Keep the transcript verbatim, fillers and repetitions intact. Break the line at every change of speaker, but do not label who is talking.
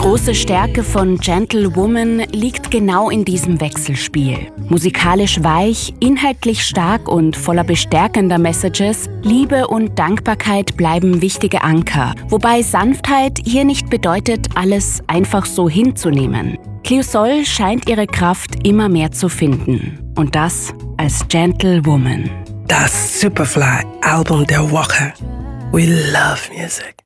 große Stärke von Gentle Woman liegt genau in diesem Wechselspiel. Musikalisch weich, inhaltlich stark und voller bestärkender Messages, Liebe und Dankbarkeit bleiben wichtige Anker, wobei Sanftheit hier nicht bedeutet, alles einfach so hinzunehmen. Cleosol scheint ihre Kraft immer mehr zu finden. Und das als Gentle Woman.
Das Superfly-Album der Woche. We love music.